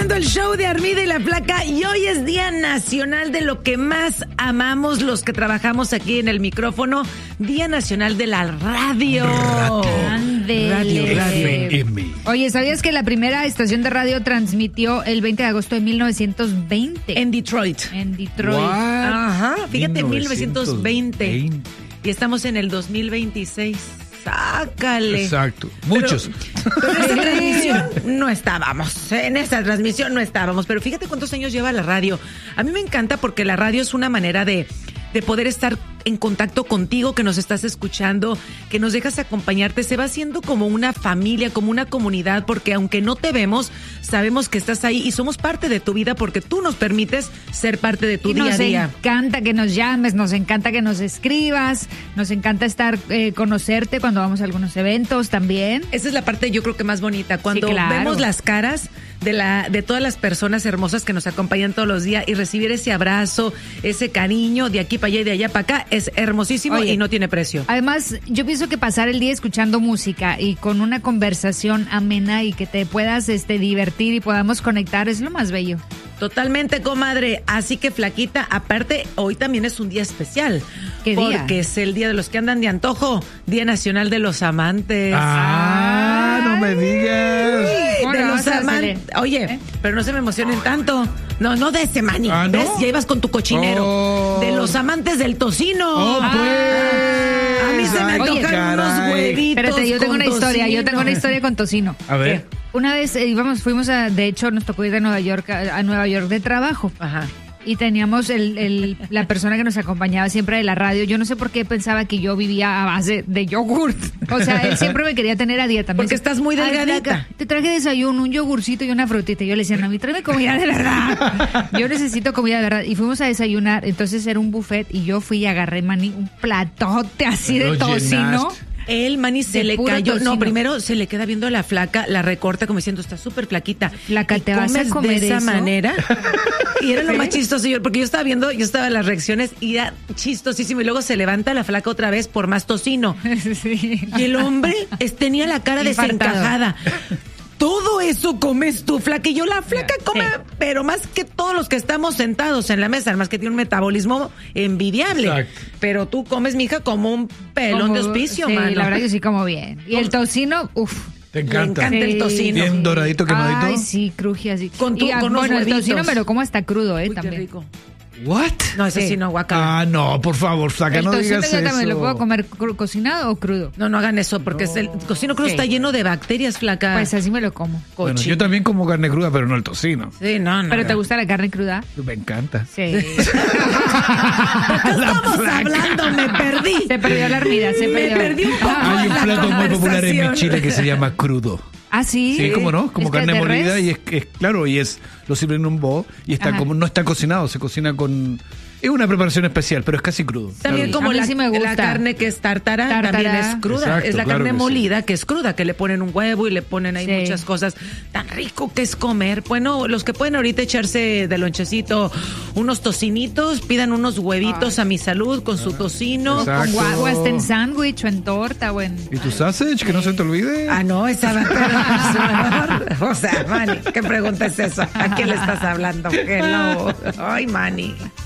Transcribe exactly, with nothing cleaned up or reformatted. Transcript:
escuchando el show de Armida y la Flaca y hoy es Día Nacional de lo que más amamos los que trabajamos aquí en el micrófono. Día Nacional de la Radio. Ándele. Radio, radio. F M. Oye, ¿sabías que la primera estación de radio transmitió el veinte de agosto de mil novecientos veinte? En Detroit. En Detroit. What? Ajá, fíjate, mil mil novecientos novecientos veinte. veinte. Y estamos en el dos mil veintiséis. Sácale. Exacto. Muchos. Pero, pero en esa transmisión no estábamos. En esa transmisión no estábamos. Pero fíjate cuántos años lleva la radio. A mí me encanta porque la radio es una manera de, de poder estar en contacto contigo, que nos estás escuchando, que nos dejas acompañarte. Se va haciendo como una familia, como una comunidad, porque aunque no te vemos, sabemos que estás ahí y somos parte de tu vida porque tú nos permites ser parte de tu Y día a día. Nos encanta que nos llames, nos encanta que nos escribas, nos encanta estar, eh, conocerte cuando vamos a algunos eventos también. Esa es la parte yo creo que más bonita, cuando Sí, claro. vemos las caras de la de todas las personas hermosas que nos acompañan todos los días y recibir ese abrazo, ese cariño de aquí para allá y de allá para acá es hermosísimo. Oye, y no tiene precio. Además, yo pienso que pasar el día escuchando música y con una conversación amena y que te puedas este, divertir y podamos conectar es lo más bello. Totalmente, comadre. Así que, Flaquita, aparte, hoy también es un día especial. ¿Qué día? Porque es el día de los que andan de antojo, Día Nacional de los Amantes. Ah, no me digas. ¿Cómo De le los vas a hacer? amantes. Oye, ¿Eh? pero no se me emocionen tanto. No, no de ese maní. Ah, ¿no? ¿Ves? Ya ibas con tu cochinero. Oh. De los amantes del tocino. Oh, Ah. pues. A mí se me Ay, antojan caray. unos huevitos. Espérate, yo tengo con una historia, yo tocino. tengo una historia con tocino. A ver. Una vez eh, íbamos, fuimos a, de hecho nos tocó ir de Nueva York a, a Nueva York de trabajo. Ajá. Y teníamos el, el, la persona que nos acompañaba siempre de la radio. Yo no sé por qué pensaba que yo vivía a base de yogurt. O sea, él siempre me quería tener a dieta. Me Porque dice, estás muy "Ay, delgadita". Flaca, te traje desayuno, un yogurcito y una frutita. Y yo le decía, no, a mí tráeme comida de verdad. Yo necesito comida de verdad. Y fuimos a desayunar. Entonces era un buffet y yo fui y agarré, maní, un platote así de Lo tocino. llenaste. El maní se De le puro cayó. tocino. No, primero se le queda viendo a la flaca, la recorta como diciendo, está súper flaquita. Flaca, ¿Y ¿te vas a comes comer de esa eso? manera? Y era lo más chistoso, yo, porque yo estaba viendo, yo estaba en las reacciones y era chistosísimo. Y luego se levanta la flaca otra vez por más tocino. Sí. Y el hombre es- tenía la cara Infartado. desencajada. Todo eso comes tú, flaca. Y yo, la flaca come, Sí. pero más que todos los que estamos sentados en la mesa, además que tiene un metabolismo envidiable. Exacto. Pero tú comes, mija, como un pelón de Como- hospicio, sí, mano. la verdad que sí como bien. Y el tocino, uff. Te Le encanta. encanta el Sí. tocino. Bien doradito, quemadito. Ay, sí, cruje así. Con tu- Y, ah, con unos bueno, el huevitos. tocino me lo como hasta crudo, ¿eh? Uy, qué también. rico. What? No, ese sí, Sí. no, guacala. Ah, no, por favor, Flaca, El no tocino digas yo también eso. lo puedo comer cru- cocinado o crudo. No, no hagan eso, porque es el cocino crudo Sí. está lleno de bacterias, flaca. Pues así me lo como. Bueno, Cochino. yo también como carne cruda, pero no el tocino. Sí, no, no. ¿Pero te no. gusta la carne cruda? Me encanta. Sí. ¿De qué estamos hablando? Me perdí. Se perdió la armida, se Me perdió. perdí un poco. Ah, Hay un la plato muy popular en mi conversación. Chile que se llama crudo. ¿Ah, sí? Sí, ¿cómo no? Como ¿Es que carne de molida res? y es, es claro, y es lo sirven en un bowl y está Ajá. como no está cocinado, se cocina con es una preparación especial, pero es casi crudo. También Claro. como A mí la, sí me gusta. la carne que es tártara, Tártara. también es cruda. Exacto, es la claro carne que sí. molida que es cruda, que le ponen un huevo y le ponen ahí Sí. muchas cosas. Tan rico que es comer. Bueno, los que pueden ahorita echarse de lonchecito unos tocinitos, pidan unos huevitos a mi salud con su tocino. Exacto. Con gua- o hasta en sándwich o en torta o en... ¿Y tu sausage? Que no se te olvide. Ah, no, esa va a O sea, Manny, ¿qué pregunta es eso? ¿A quién le estás hablando? Hello. Ay, Manny.